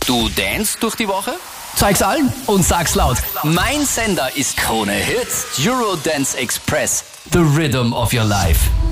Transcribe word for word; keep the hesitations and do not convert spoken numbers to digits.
Du dance durch die Woche? Zeig's allen und sag's laut. Mein Sender ist Krone Hits, Eurodance Express. The rhythm of your life.